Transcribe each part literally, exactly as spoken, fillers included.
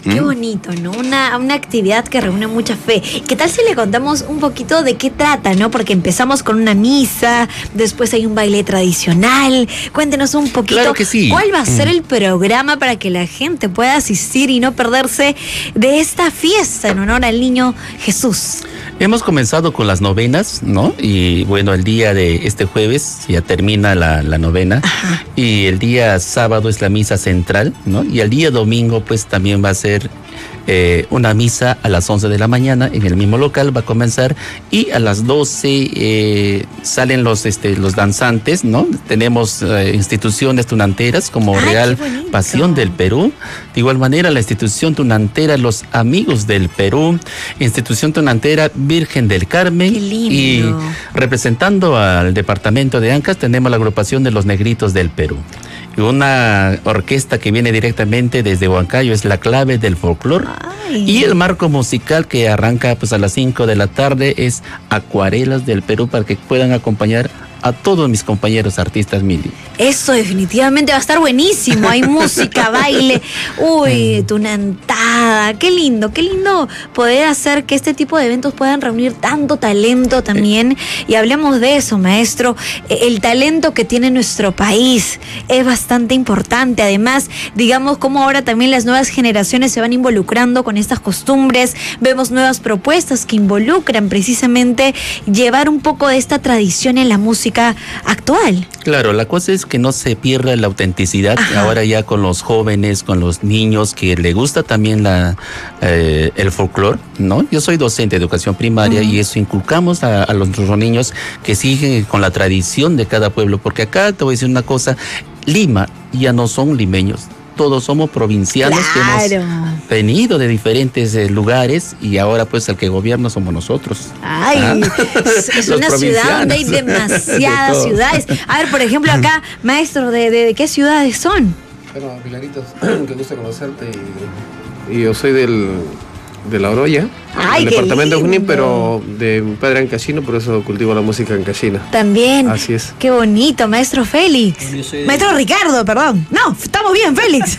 Qué ¿Mm? bonito, ¿no? Una, una actividad que reúne mucha fe. ¿Qué tal si le contamos un poquito de qué trata, ¿no? Porque empezamos con una misa, después hay un baile tradicional. Cuéntenos un poquito. Claro que sí. ¿Cuál va a ser Mm. el programa para que la gente pueda asistir y no perderse de esta fiesta en honor al niño Jesús? Hemos comenzado con las novenas, ¿no? Y bueno, el día de este jueves ya termina la, la novena. Ajá. Y el día sábado es la misa central, ¿no? Y el día domingo pues también va a ser eh, una misa a las once de la mañana en el mismo local, va a comenzar, y a las doce eh, salen los este los danzantes, ¿no? Tenemos eh, instituciones tunanteras como Ay, Real qué bonito. Pasión del Perú, de igual manera la institución tunantera Los Amigos del Perú, institución tunantera Virgen del Carmen. Qué lindo. Y representando al departamento de Ancash tenemos la agrupación de los Negritos del Perú. Y una orquesta que viene directamente desde Huancayo, es La Clave del Folclor. Ay. Y el marco musical que arranca pues a las cinco de la tarde es Acuarelas del Perú, para que puedan acompañar a todos mis compañeros artistas, Mili. Eso definitivamente va a estar buenísimo. Hay música, baile, uy, tunantada. Qué lindo, qué lindo poder hacer que este tipo de eventos puedan reunir tanto talento también. Y hablemos de eso, maestro. El talento que tiene nuestro país es bastante importante. Además, digamos cómo ahora también las nuevas generaciones se van involucrando con estas costumbres. Vemos nuevas propuestas que involucran precisamente llevar un poco de esta tradición en la música actual. Claro, la cosa es que no se pierda la autenticidad. Ajá. Ahora ya con los jóvenes, con los niños que le gusta también la eh, el folclore, ¿no? Yo soy docente de educación primaria, uh-huh, y eso inculcamos a, a los, nuestros niños que siguen con la tradición de cada pueblo, porque acá te voy a decir una cosa, Lima ya no son limeños. Todos somos provincianos, claro, que hemos venido de diferentes eh, lugares, y ahora pues el que gobierna somos nosotros. Ay, ¿Ah? es, es una ciudad donde hay demasiadas de ciudades. A ver, por ejemplo, acá, maestro, ¿de, de, de qué ciudades son? Bueno, Pilaritos, que gusta conocerte. Y, y yo soy del, de La Oroya, Ay, del qué departamento de lindo. Junín, pero de mi padre ancashino, por eso cultivo la música ancashina. También. Así es. Qué bonito, maestro Félix. Yo soy de- Maestro Ricardo, perdón. No, estamos bien, Félix.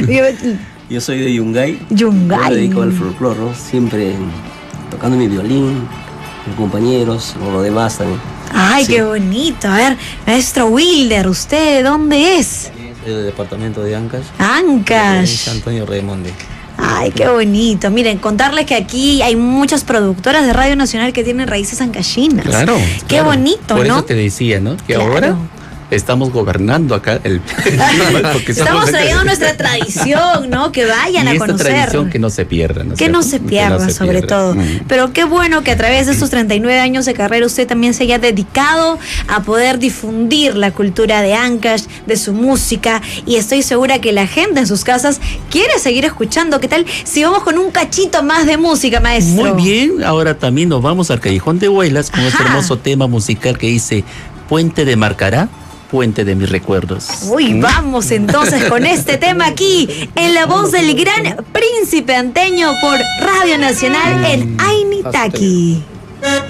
Yo soy de Yungay. Yungay. Yo me dedico al folclore, ¿no? Siempre tocando mi violín, mis compañeros, o lo demás también. Ay, Sí. qué bonito. A ver, maestro Wilder, ¿usted de dónde es? Soy del departamento de Ancash. Ancash. San Antonio Remonde. Ay, qué bonito. Miren, contarles que aquí hay muchas productoras de Radio Nacional que tienen raíces ancashinas. Claro. Qué claro. bonito, Por ¿no? eso te decía, ¿no? Que Claro. ahora estamos gobernando acá el porque somos Estamos acá- trayendo nuestra tradición, ¿no? Que vayan y a esta conocer. tradición que no se pierda, ¿no es Que no cierto? se pierda, Que no se sobre pierda. todo. Mm. Pero qué bueno que a través de estos treinta y nueve años de carrera usted también se haya dedicado a poder difundir la cultura de Ancash, de su música, y estoy segura que la gente en sus casas quiere seguir escuchando. ¿Qué tal si vamos con un cachito más de música, maestro? Muy bien, ahora también nos vamos al Callejón de Huaylas con este Ajá. hermoso tema musical que dice Puente de Marcará, Puente de mis recuerdos. Uy, ¿Mm? vamos entonces con este tema aquí, en la voz del gran príncipe anteño por Radio Nacional en Ainitaki.